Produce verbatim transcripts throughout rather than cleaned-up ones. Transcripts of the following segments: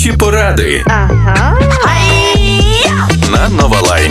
найкращі поради. Ага. На Нова Лайн.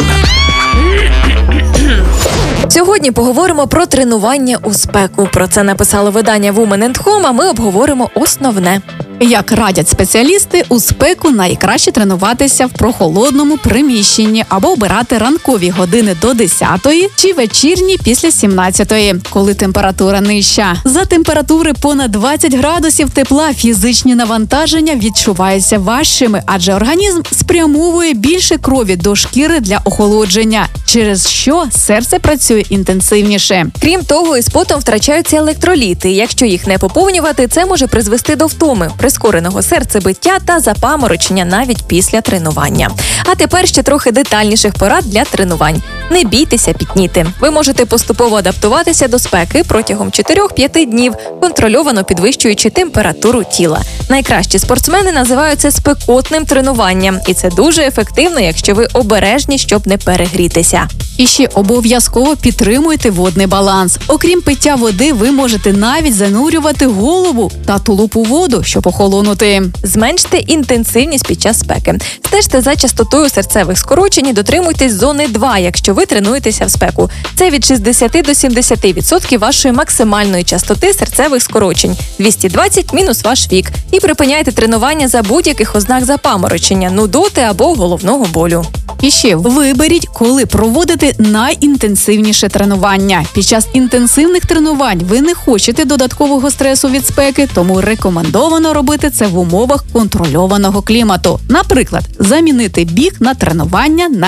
Сьогодні поговоримо про тренування у спеку. Про це написало видання Women and Home, а ми обговоримо основне. Як радять спеціалісти, у спеку найкраще тренуватися в прохолодному приміщенні або обирати ранкові години до десятої чи вечірні після сімнадцятої, коли температура нижча. За температури понад двадцять градусів тепла фізичні навантаження відчуваються важчими, адже організм спрямовує більше крові до шкіри для охолодження, через що серце працює інтенсивніше. Крім того, із потом втрачаються електроліти. Якщо їх не поповнювати, це може призвести до втоми, прискореного серцебиття та запаморочення навіть після тренування. А тепер ще трохи детальніших порад для тренувань. Не бійтеся пітніти. Ви можете поступово адаптуватися до спеки протягом чотири-п'ять днів, контрольовано підвищуючи температуру тіла. Найкращі спортсмени називають це спекотним тренуванням. І це дуже ефективно, якщо ви обережні, щоб не перегрітися. І ще обов'язково підтримуйте водний баланс. Окрім пиття води, ви можете навіть занурювати голову та тулуб у воду, щоб охолонути. Зменште інтенсивність під час спеки. Стежте за частотою серцевих скорочень і дотримуйтесь зони два, якщо ви тренуєтеся в спеку. Це від шістдесят до сімдесят відсотків вашої максимальної частоти серцевих скорочень. двісті двадцять мінус ваш вік. І припиняйте тренування за будь-яких ознак запаморочення, нудоти або головного болю. І ще виберіть, коли проводити найінтенсивніше тренування. Під час інтенсивних тренувань ви не хочете додаткового стресу від спеки, тому рекомендовано робити це в умовах контрольованого клімату. Наприклад, замінити біг на тренування на